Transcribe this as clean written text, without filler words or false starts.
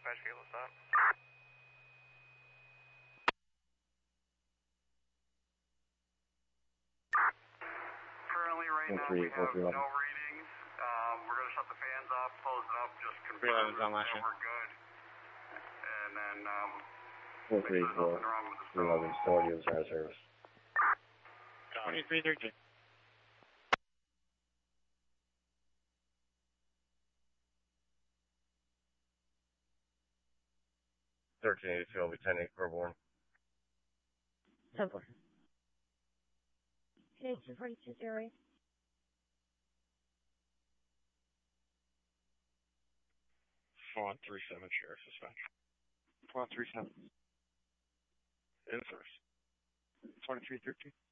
Dispatch vehicle stop. Currently, right now, we have no readings. We're going to shut the fans off, close it up, just confirm that we're good. And then, make sure there's nothing wrong with the stove. Still use our service. 2313. Lieutenant Corborn. 10-4. Today, 24208. Font 37, Sheriff Dispatch. Font 37. In service. 2313.